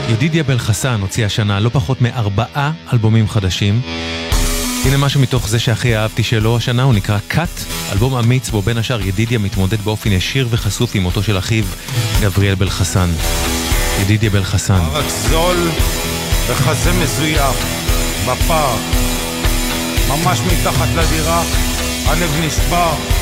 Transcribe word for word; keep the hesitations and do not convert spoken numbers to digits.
ידידיה בן חסן הוציא השנה לא פחות מארבעה אלבומים חדשים. הנה משהו מתוך זה שהכי אהבתי שלו השנה, הוא נקרא קאט, אלבום אמיץ בו בין השאר ידידיה מתמודד באופן ישיר וחשוף עם מותו של אחיו גבריאל בן חסן. ידידיה בן חסן. רק זול וחזה מזויף בפארק, ממש מתחת לדירה, הלב נשבר.